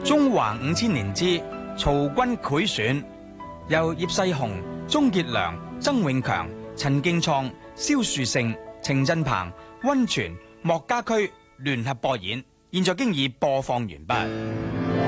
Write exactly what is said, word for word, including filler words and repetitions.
中華五千年之曹軍潰選，由葉世雄、鍾傑良、曾永強、陳敬創、蕭樹勝、程振鵬、溫泉、莫家駒聯合播演，現在經已播放完畢。